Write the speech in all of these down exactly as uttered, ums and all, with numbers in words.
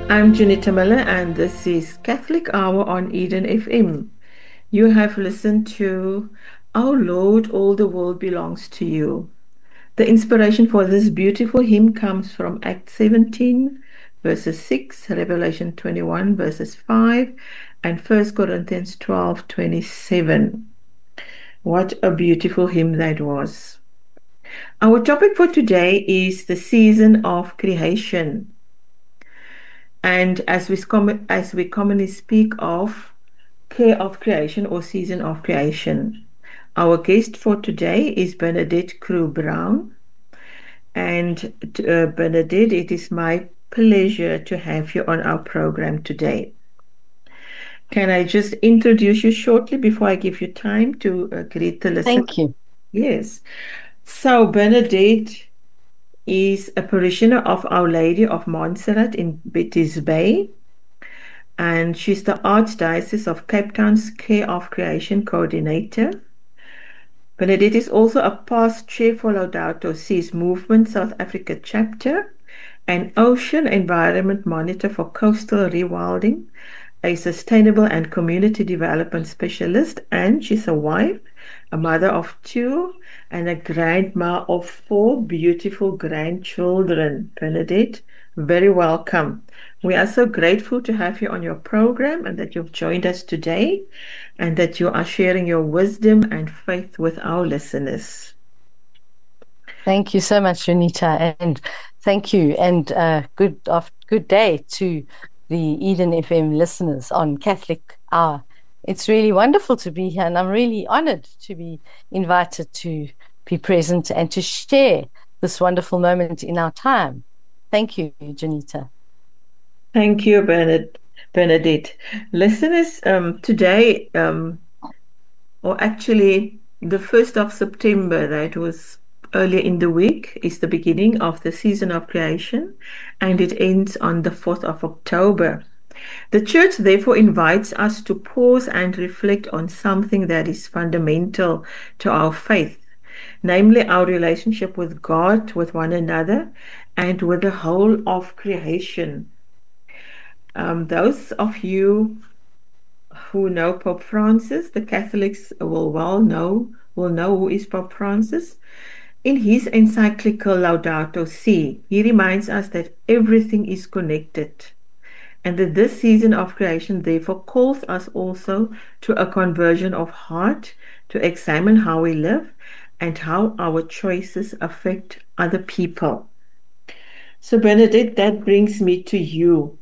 I'm Janita Miller, and this is Catholic Hour on Eden F M. You have listened to Our Lord, All the World Belongs to You. The inspiration for this beautiful hymn comes from Acts seventeen, verses six, Revelation twenty-one, verses five, and First Corinthians twelve, twenty-seven. What a beautiful hymn that was. Our topic for today is the season of creation. And as we, as we commonly speak of care of creation or season of creation, our guest for today is Bernadette Crew Brown. And uh, Bernadette, it is my pleasure to have you on our program today. Can I just introduce you shortly before I give you time to uh, greet the listener? Thank you. Yes. So Bernadette is a parishioner of Our Lady of Montserrat in Betty's Bay, and she's the Archdiocese of Cape Town's Care of Creation Coordinator. Bernadette is also a past chair for Laudato Si's Movement South Africa chapter, an ocean environment monitor for coastal rewilding, a sustainable and community development specialist, and she's a wife, a mother of two, and a grandma of four beautiful grandchildren. Bernadette, very welcome. We are so grateful to have you on your program and that you've joined us today and that you are sharing your wisdom and faith with our listeners. Thank you so much, Janita, and thank you, and uh, good off, good day to the Eden F M listeners on Catholic Hour. It's really wonderful to be here, and I'm really honored to be invited to be present and to share this wonderful moment in our time. Thank you, Janita. Thank you, Bernadette. Bernadette. Listeners, um, today, um, or actually the first of September, that was earlier in the week, is the beginning of the season of creation, and it ends on the fourth of October. The Church therefore invites us to pause and reflect on something that is fundamental to our faith, namely our relationship with God, with one another, and with the whole of creation. Um, those of you who know Pope Francis, the Catholics will well know, will know who is Pope Francis. In his encyclical Laudato Si, he reminds us that everything is connected, and that this season of creation therefore calls us also to a conversion of heart, to examine how we live and how our choices affect other people. So Bernadette, that brings me to you.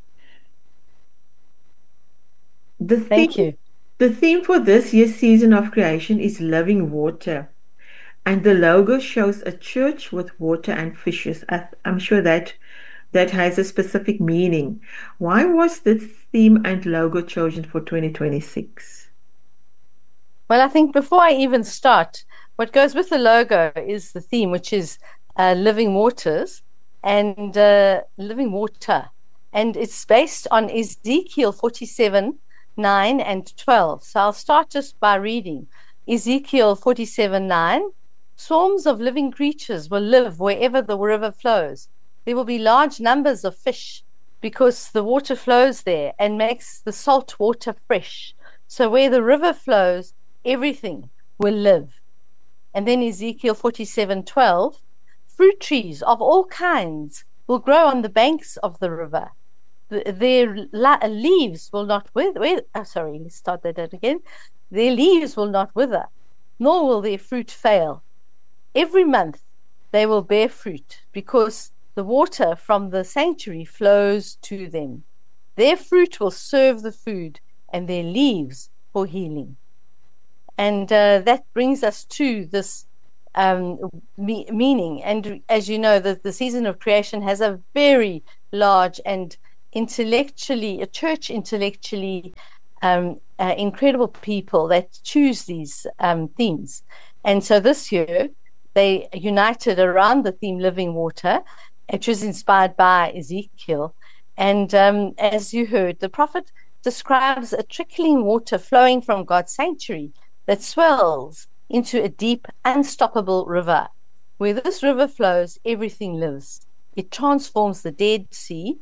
The Thank theme, you. The theme for this year's season of creation is living water. And the logo shows a church with water and fishes. I, I'm sure that that has a specific meaning. Why was this theme and logo chosen for twenty twenty-six? Well, I think before I even start, what goes with the logo is the theme, which is uh, living waters and uh, living water. And it's based on Ezekiel forty-seven, nine and twelve. So I'll start just by reading Ezekiel forty-seven, nine. Swarms of living creatures will live wherever the river flows. There will be large numbers of fish because the water flows there and makes the salt water fresh. So where the river flows, everything will live. And then Ezekiel forty-seven, twelve. Fruit trees of all kinds will grow on the banks of the river. Their leaves will not wither. Oh, sorry, let's start that again. Their leaves will not wither, nor will their fruit fail. Every month they will bear fruit because the water from the sanctuary flows to them. Their fruit will serve the food and their leaves for healing. And uh, that brings us to this um, me- meaning. And as you know, the, the season of creation has a very large and intellectually, a church intellectually um, uh, incredible people that choose these um, themes. And so this year, they united around the theme Living Water, which was inspired by Ezekiel. And um, as you heard, the prophet describes a trickling water flowing from God's sanctuary that swells into a deep, unstoppable river. Where this river flows, everything lives. It transforms the Dead Sea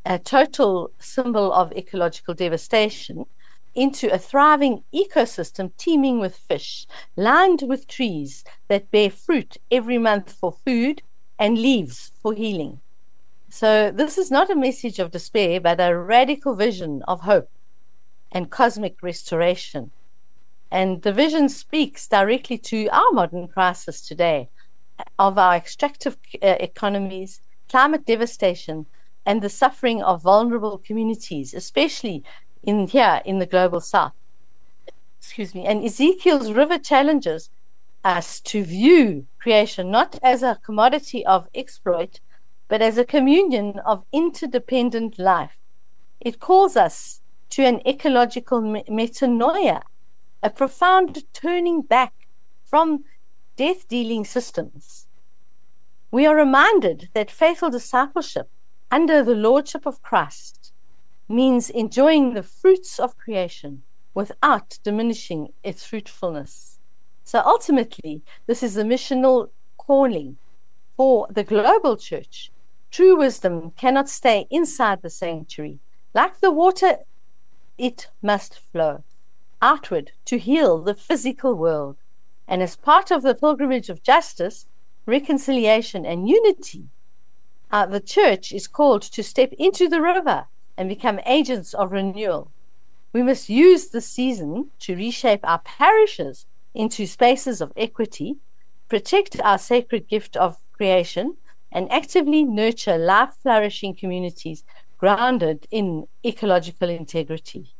a total symbol of ecological devastation, into a thriving ecosystem teeming with fish, lined with trees that bear fruit every month for food and leaves for healing. So this is not a message of despair, but a radical vision of hope and cosmic restoration. And the vision speaks directly to our modern crisis today of our extractive uh, economies, climate devastation, and the suffering of vulnerable communities, especially in here in the global south. Excuse me. And Ezekiel's river challenges us to view creation not as a commodity of exploit, but as a communion of interdependent life. It calls us to an ecological metanoia, a profound turning back from death-dealing systems. We are reminded that faithful discipleship under the lordship of Christ means enjoying the fruits of creation without diminishing its fruitfulness. So ultimately, this is a missional calling for the global church. True wisdom cannot stay inside the sanctuary. Like the water, it must flow outward to heal the physical world. And as part of the pilgrimage of justice, reconciliation, and unity, uh, the church is called to step into the river and become agents of renewal. We must use this season to reshape our parishes into spaces of equity, protect our sacred gift of creation, and actively nurture life-flourishing communities grounded in ecological integrity.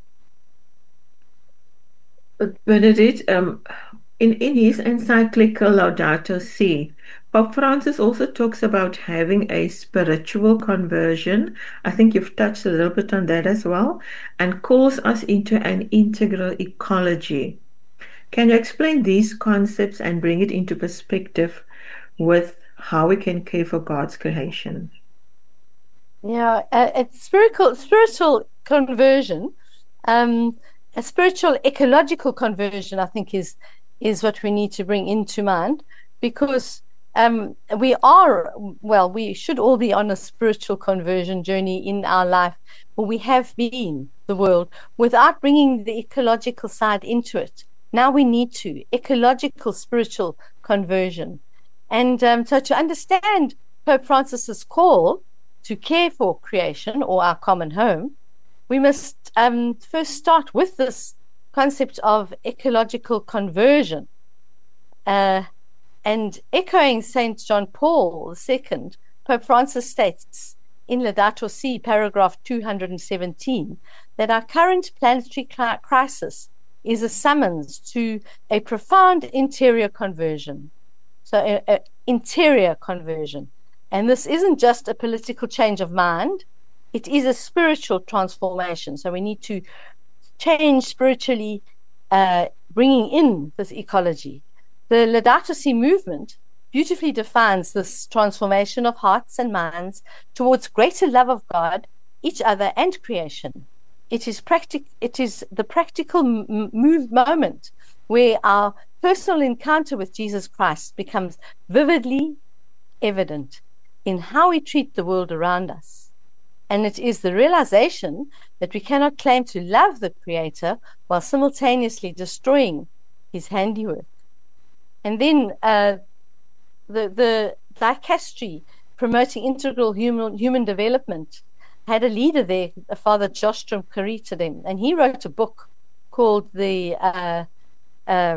But Benedict, um, in, in his encyclical Laudato Si, Pope Francis also talks about having a spiritual conversion. I think you've touched a little bit on that as well, and calls us into an integral ecology. Can you explain these concepts and bring it into perspective with how we can care for God's creation? Yeah, a, a spiritual spiritual conversion, um, a spiritual ecological conversion, I think is is what we need to bring into mind, because um, we are, well, we should all be on a spiritual conversion journey in our life, but we have been the world without bringing the ecological side into it. Now we need to ecological spiritual conversion. And um, so to understand Pope Francis's call to care for creation or our common home, we must um, first start with this concept of ecological conversion. Uh, and echoing Saint John Paul the Second, Pope Francis states in Laudato Si, paragraph two hundred seventeen, that our current planetary crisis is a summons to a profound interior conversion. So an interior conversion. And this isn't just a political change of mind, it is a spiritual transformation. So we need to change spiritually, uh, bringing in this ecology. The Laudato Si movement beautifully defines this transformation of hearts and minds towards greater love of God, each other, and creation. It is practic- It is the practical m- move moment where our personal encounter with Jesus Christ becomes vividly evident in how we treat the world around us. And it is the realization that we cannot claim to love the Creator while simultaneously destroying his handiwork. And then uh, the, the dicastery promoting integral human, human development had a leader there, Father Jostrom Karitadem, and he wrote a book called the uh, uh,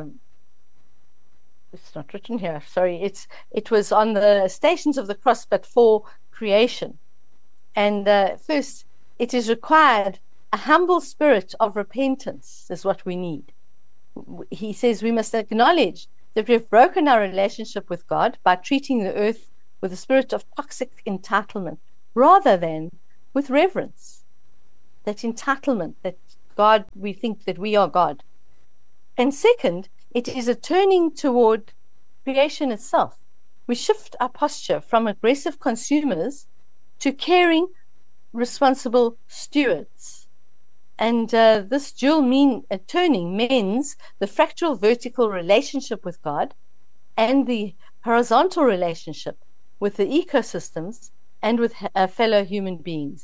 it's not written here, sorry, it's it was on the Stations of the Cross, but for creation. And uh, first, it is required a humble spirit of repentance is what we need. He says we must acknowledge that we've broken our relationship with God by treating the earth with a spirit of toxic entitlement rather than with reverence. That entitlement, that God, we think that we are God. And second, it is a turning toward creation itself. We shift our posture from aggressive consumers to caring, responsible stewards. And uh, this dual mean uh, turning means the fractal vertical relationship with God and the horizontal relationship with the ecosystems and with uh, fellow human beings.